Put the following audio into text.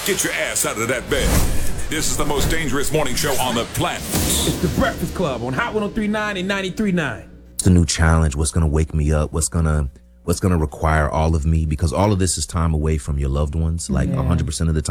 Get your ass out of that bed. This is the most dangerous morning show on the planet. It's the Breakfast Club on Hot 103.9 and 93.9. It's a new challenge. What's going to wake me up? What's going to require all of me? Because all of this is time away from your loved ones, like 100% of the time.